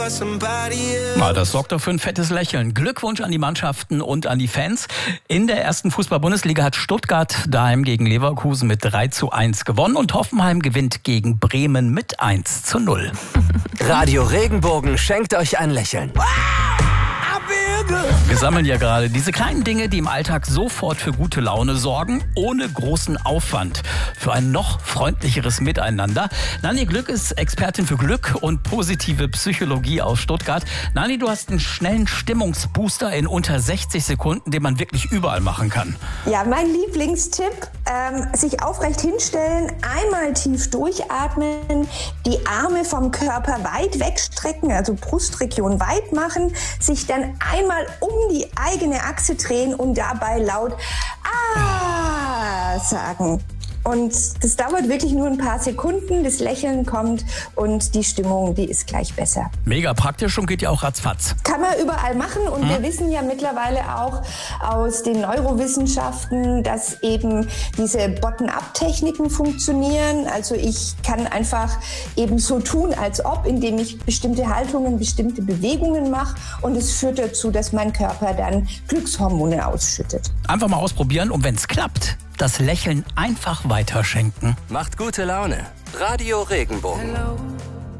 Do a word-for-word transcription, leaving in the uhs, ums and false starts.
Na, das sorgt doch für ein fettes Lächeln. Glückwunsch an die Mannschaften und an die Fans. In der ersten Fußball-Bundesliga hat Stuttgart daheim gegen Leverkusen mit drei zu eins gewonnen und Hoffenheim gewinnt gegen Bremen mit eins zu null. Radio Regenbogen schenkt euch ein Lächeln. Wir sammeln ja gerade diese kleinen Dinge, die im Alltag sofort für gute Laune sorgen, ohne großen Aufwand. Für ein noch freundlicheres Miteinander. Nanni Glück ist Expertin für Glück und positive Psychologie aus Stuttgart. Nanni, du hast einen schnellen Stimmungsbooster in unter sechzig Sekunden, den man wirklich überall machen kann. Ja, mein Lieblingstipp, ähm, sich aufrecht hinstellen, einmal tief durchatmen, die Arme vom Körper weit wegstrecken, also Brustregion weit machen, sich dann einmal um die eigene Achse drehen und dabei laut Ah sagen. Und das dauert wirklich nur ein paar Sekunden, das Lächeln kommt und die Stimmung, die ist gleich besser. Mega praktisch und geht ja auch ratzfatz. Kann man überall machen und hm. wir wissen ja mittlerweile auch aus den Neurowissenschaften, dass eben diese Bottom-up-Techniken funktionieren. Also ich kann einfach eben so tun, als ob, indem ich bestimmte Haltungen, bestimmte Bewegungen mache und es führt dazu, dass mein Körper dann Glückshormone ausschüttet. Einfach mal ausprobieren und wenn es klappt, das Lächeln einfach weiterschenken. Macht gute Laune. Radio Regenbogen. Hello.